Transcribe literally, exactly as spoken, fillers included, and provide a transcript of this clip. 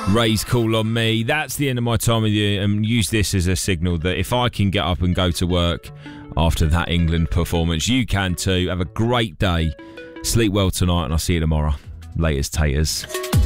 Raise Call on Me. That's the end of my time with you, and use this as a signal that if I can get up and go to work after that England performance, you can too. Have a great day. Sleep well tonight, and I'll see you tomorrow. Laters taters.